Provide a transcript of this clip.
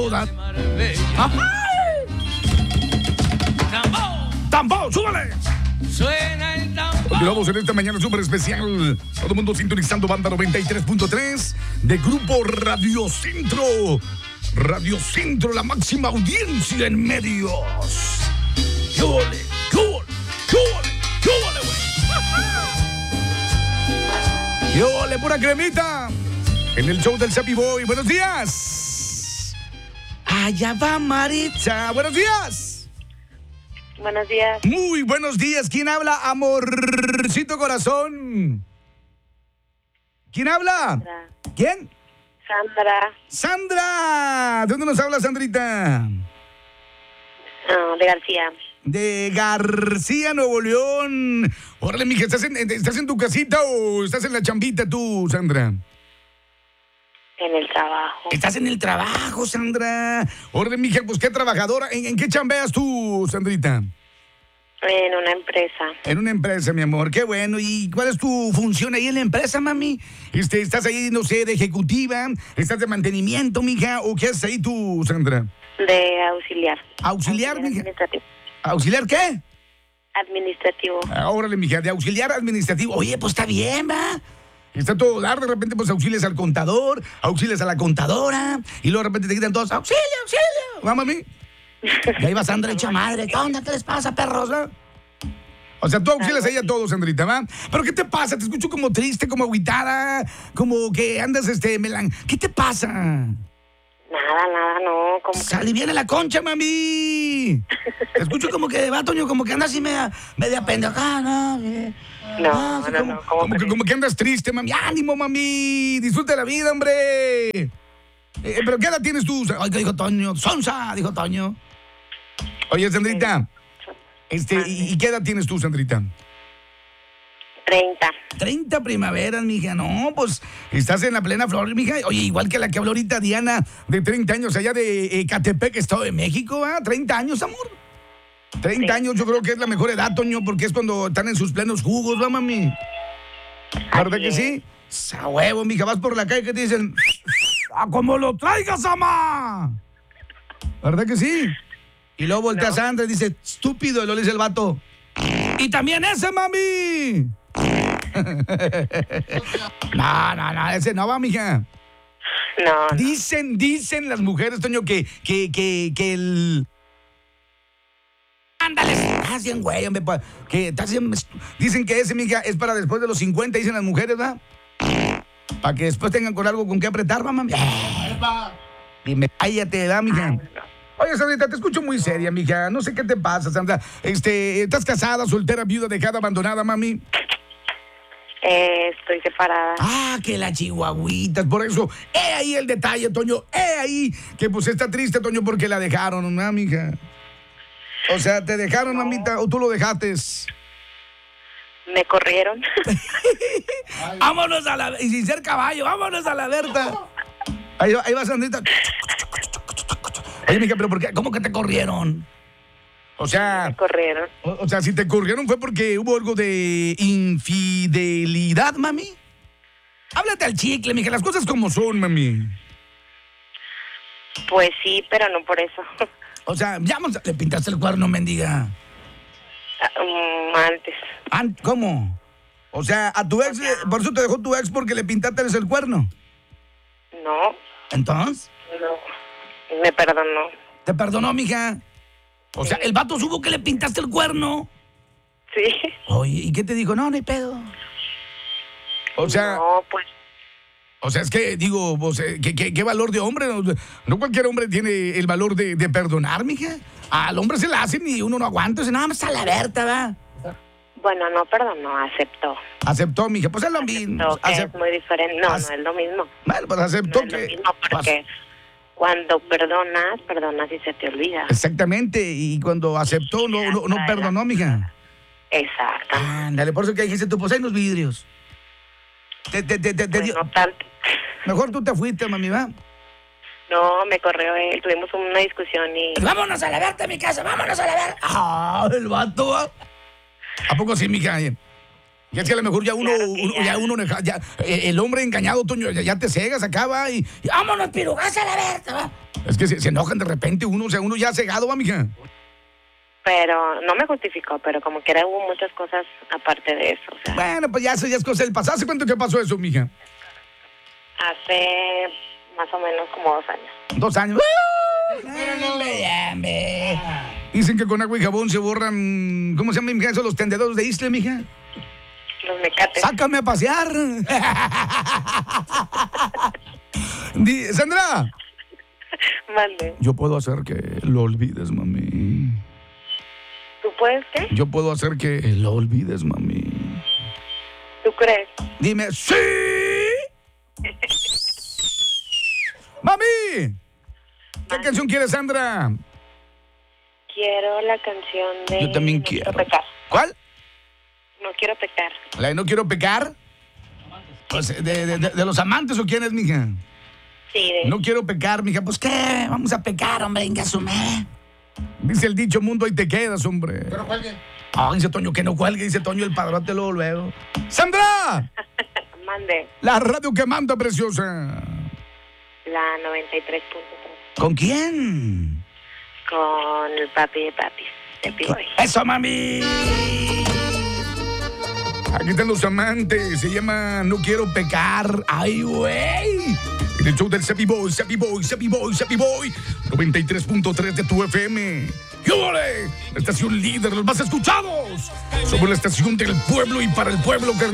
¡Tambor, súbale! Suena el tambor. Continuamos en esta mañana súper especial. Todo el mundo sintonizando banda 93.3 de Grupo Radio Centro. Radio Centro, la máxima audiencia en medios. ¡Qué ole! ¡Qué ole! ¡Qué ole! ¡Qué ole, güey! ¡Qué ole, pura cremita! En el show del Chapi Boy. ¡Buenos días! Allá va Maritza. ¡Buenos días! Buenos días. Muy buenos días. ¿Quién habla, amorcito corazón? ¿Quién habla? Sandra. ¿Quién? Sandra. ¡Sandra! ¿De dónde nos habla, Sandrita? De García. De García, Nuevo León. Órale, mija, ¿estás en tu casita o estás en la chambita tú, Sandra? En el trabajo. Estás en el trabajo, Sandra. Órale, mija, pues qué trabajadora. ¿En qué chambeas tú, Sandrita? En una empresa. En una empresa, mi amor, qué bueno. ¿Y cuál es tu función ahí en la empresa, mami? ¿Estás ahí, no sé, de ejecutiva? ¿Estás de mantenimiento, mija? ¿O qué haces ahí tú, Sandra? De auxiliar. ¿Auxiliar, mija? Administrativo. ¿Auxiliar qué? Administrativo. Órale, mija, de auxiliar administrativo. Oye, pues está bien, va. Está todo dar, de repente pues auxilias al contador, auxilias a la contadora, y luego de repente te gritan todos, ¡auxilio, auxilio! ¿Va, mami? Y ahí va Sandra hecha madre. ¿Qué onda? ¿Qué les pasa, perros, no? O sea, tú auxilias ahí a todos, Sandrita, ¿va? ¿Pero qué te pasa? Te escucho como triste, como agüitada, como que andas, ¿Qué te pasa? Nada, no. Salí bien a la concha, mami. Te escucho como que va, Toño, como que andas así media pendejada, ¿no? No. Como que andas triste, mami. ¡Ánimo, mami! Disfruta la vida, hombre. ¿Pero qué edad tienes tú? Ay, ¿qué dijo Toño? ¡Sonsa! Dijo Toño. Oye, Sandrita. ¿Y qué edad tienes tú, Sandrita? 30. 30 primaveras, mija. No, pues estás en la plena flor, mija. Oye, igual que la que habló ahorita Diana, de 30 años, allá de Ecatepec, Estado de México, ¿ah? 30 años, amor. 30 años yo creo que es la mejor edad, Toño, porque es cuando están en sus plenos jugos, ¿va, mami? ¿Verdad que sí? ¡A huevo, mija! Vas por la calle que te dicen, ¡a como lo traigas, ama! ¿Verdad que sí? Y luego voltea a Sandra y dice, estúpido, y lo dice el vato. ¡Y también ese, mami! No, ese no va, mija. No. Dicen las mujeres, Toño, que el... Ándale, estás bien, güey, hombre, que estás bien... Dicen que ese, mija, es para después de los 50, dicen las mujeres, ¿verdad? Para que después tengan con algo con qué apretar, ¿va, mami? Dime, cállate, ¿verdad, mija? Oye, Sandrita, te escucho muy seria, mija. No sé qué te pasa, Sandra. ¿Estás casada, soltera, viuda, dejada, abandonada, mami? Estoy separada. Ah, que la chihuahuitas, por eso. Ahí el detalle, Toño. Ahí que pues está triste, Toño, porque la dejaron, ¿no, mija? O sea, ¿te dejaron, mamita, o tú lo dejaste? Me corrieron. Vámonos a la... Y sin ser caballo, vámonos a la Berta. Ahí va Sandrita. Oye, mija, ¿pero por qué? ¿Cómo que te corrieron? O sea... Me corrieron. O sea, si te corrieron fue porque hubo algo de infidelidad, mami. Háblate al chicle, mija, las cosas como son, mami. Pues sí, pero no por eso. O sea, le pintaste el cuerno, mendiga. Antes. ¿Cómo? O sea, a tu ex, por eso te dejó tu ex porque le pintaste el cuerno. No. ¿Entonces? No. Me perdonó. ¿Te perdonó, mija? O sea, el vato supo que le pintaste el cuerno. Sí. Oye, ¿y qué te dijo? No hay pedo. O sea... No, pues... O sea, es que, digo, pues, ¿qué valor de hombre? No cualquier hombre tiene el valor de perdonar, mija. Al hombre se la hacen y uno no aguanta. Dice, nada más a la Berta, ¿va? Bueno, no perdonó, aceptó. Aceptó, mija. Pues es lo mismo. Es muy diferente. No es lo mismo. Bueno, pues aceptó no es lo mismo porque cuando perdonas y se te olvida. Exactamente. Y cuando aceptó, no perdonó, mija. Exacto. Ándale, por eso que dijiste tú, pues hay unos vidrios. No tanto. Mejor tú te fuiste, mami, ¿va? No, me corrió él. Tuvimos una discusión y... ¡Vámonos a la Berta, mi casa! ¡Vámonos a la Berta! ¡Ah, el vato! ¿A poco sí, mija? Y es que a lo mejor ya uno, Claro que el hombre engañado, Toño, ya te cegas, acaba y vámonos, pirugas a la verga, va. Es que se enojan de repente uno, o sea, uno ya cegado, va, mija. Pero no me justificó, pero como quiera hubo muchas cosas aparte de eso. O sea, Bueno, pues ya eso ya es cosa del pasado. ¿Hace cuánto que pasó eso, mija? hace más o menos como 2 años. 2 años. Hombre. Dicen que con agua y jabón se borran, ¿cómo se llama, mija? Eso, los tendedores de isla, mija. Los mecates. Sácame a pasear. Sandra, Mande. yo puedo hacer que lo olvides, mami. ¿Tú puedes qué? Yo puedo hacer que lo olvides, mami. ¿Tú crees? Dime, ¡sí! ¡Mami! ¿Qué canción quieres, Sandra? Quiero la canción de... Yo también No quiero. pecar. ¿Cuál? No quiero pecar. ¿La de No Quiero Pecar? Pues, ¿de los amantes o quién es, mija? Sí, No quiero pecar, mija. Pues, ¿qué? Vamos a pecar, hombre, ingasumé. Dice el dicho, mundo, ahí te quedas, hombre. Pero cuelgue. Ah, dice Toño, que no cuelgue, dice Toño, el padrote luego. ¡Sandra! Mande. La radio que manda, preciosa. La 93.3. ¿Con quién? Con el papi de papis. De Piboy. ¡Eso, mami! Aquí están los amantes. Se llama No Quiero Pecar. ¡Ay, güey! En el show del Sappy Boy, Sappy Boy, Sappy Boy, Sappy Boy. 93.3 de tu FM. ¡Yole! La estación líder, los más escuchados. Somos la estación del pueblo y para el pueblo, que